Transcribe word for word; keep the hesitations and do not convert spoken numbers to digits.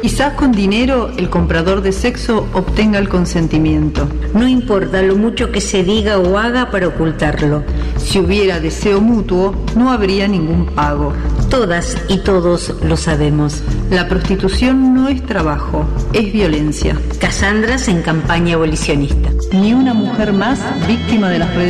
Quizás con dinero el comprador de sexo obtenga el consentimiento. No importa lo mucho que se diga o haga para ocultarlo. Si hubiera deseo mutuo, no habría ningún pago. Todas y todos lo sabemos. La prostitución no es trabajo, es violencia. Casandras en campaña abolicionista. Ni una mujer más víctima de las redes